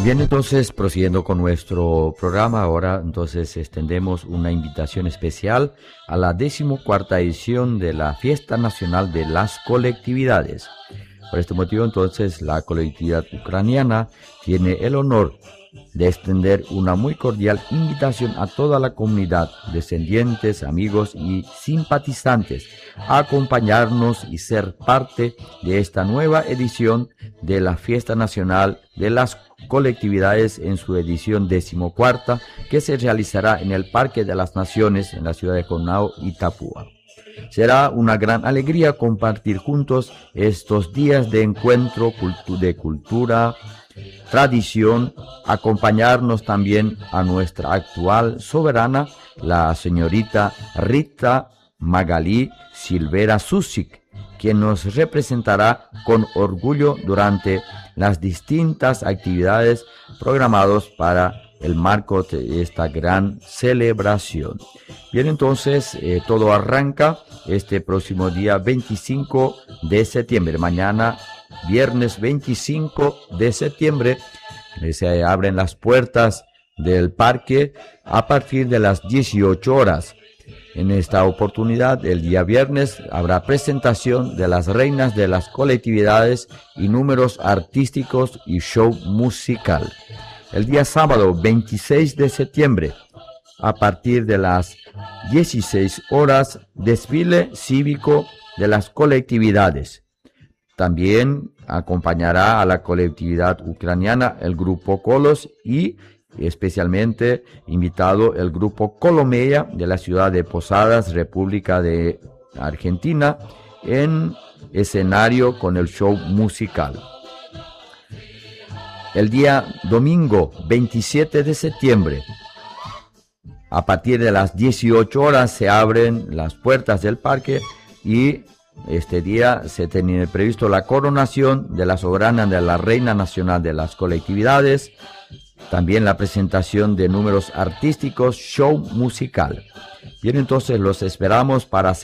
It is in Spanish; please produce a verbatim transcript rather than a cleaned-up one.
Bien, entonces, prosiguiendo con nuestro programa, ahora entonces extendemos una invitación especial a la decimocuarta edición de la Fiesta Nacional de las Colectividades. Por este motivo, entonces, la colectividad ucraniana tiene el honor de extender una muy cordial invitación a toda la comunidad, descendientes, amigos y simpatizantes, a acompañarnos y ser parte de esta nueva edición de la Fiesta Nacional de las Colectividades en su edición decimocuarta, que se realizará en el Parque de las Naciones en la ciudad de Conao, Itapúa. Será una gran alegría compartir juntos estos días de encuentro cultu- de cultura, tradición, acompañarnos también a nuestra actual soberana, la señorita Rita Magalí Silvera Susic, quien nos representará con orgullo durante las distintas actividades programadas para el marco de esta gran celebración. Bien, entonces, eh, todo arranca este próximo día veinticinco de septiembre, mañana viernes veinticinco de septiembre, se abren las puertas del parque a partir de las dieciocho horas. En esta oportunidad, el día viernes, habrá presentación de las reinas de las colectividades y números artísticos y show musical. El día sábado, veintiséis de septiembre, a partir de las dieciséis horas, desfile cívico de las colectividades. También acompañará a la colectividad ucraniana el grupo Colos y especialmente invitado el grupo Colomeya de la ciudad de Posadas, República de Argentina, en escenario con el show musical. El día domingo veintisiete de septiembre, a partir de las dieciocho horas, se abren las puertas del parque y este día se tiene previsto la coronación de la soberana de la Reina Nacional de las Colectividades, también la presentación de números artísticos, show musical. Bien, entonces los esperamos para hacer